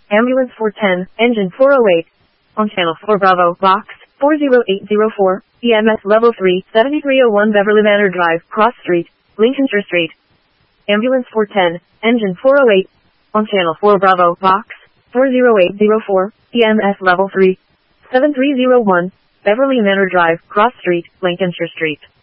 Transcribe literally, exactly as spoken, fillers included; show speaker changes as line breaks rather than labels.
Ambulance four ten, engine four oh eight. On channel four Bravo, box four zero eight zero four, E M S level three, seventy-three oh one Beverly Manor Drive, Cross Street, Lincolnshire Street. Ambulance four ten, engine four oh eight. On channel four Bravo, box four zero eight zero four, E M S level three, seven three oh one, Beverly Manor Drive, Cross Street, Lincolnshire Street.